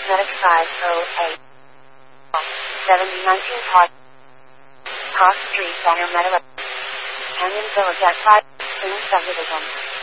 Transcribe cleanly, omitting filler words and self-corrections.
Cosmetics 508. 7019 Park. Cross Street, Banner Meadow. Canyon Village at 5. Soon subdivision.